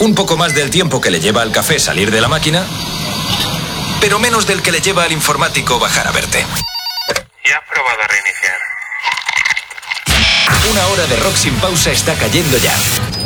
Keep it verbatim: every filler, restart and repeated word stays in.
Un poco más del tiempo que le lleva al café salir de la máquina, pero menos del que le lleva al informático bajar a verte. ¿Ya has probado a reiniciar? Una hora de rock sin pausa está cayendo ya.